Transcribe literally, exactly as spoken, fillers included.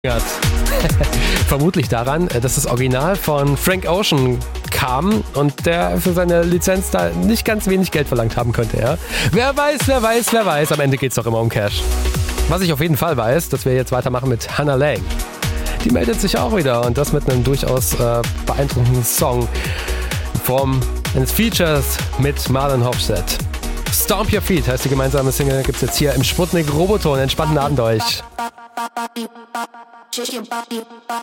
hat. Vermutlich daran, dass das Original von Frank Ocean kam und der für seine Lizenz da nicht ganz wenig Geld verlangt haben könnte. Ja? Wer weiß, wer weiß, wer weiß, am Ende geht es doch immer um Cash. Was ich auf jeden Fall weiß, dass wir jetzt weitermachen mit Hannah Lang. Die meldet sich auch wieder und das mit einem durchaus äh, beeindruckenden Song in Form eines Features mit Marlon Hofstedt. Stomp Your Feet heißt die gemeinsame Single, gibt's jetzt hier im Sputnik Roboton. Entspannten Abend euch.